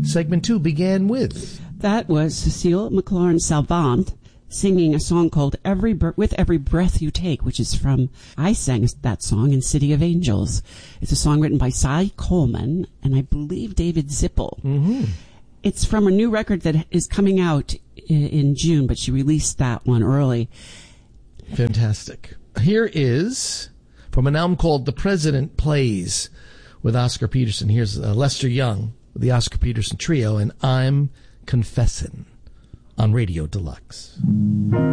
Segment 2 began with... That was Cecile McLaurin-Salvant singing a song called With Every Breath You Take, which is from, I sang that song in City of Angels. It's a song written by Cy Coleman and I believe David Zippel. Mm-hmm. It's from a new record that is coming out in June, but she released that one early. Fantastic. Here is from an album called The President Plays with Oscar Peterson. Here's Lester Young with the Oscar Peterson Trio and I'm Confessin' on Radio Deluxe.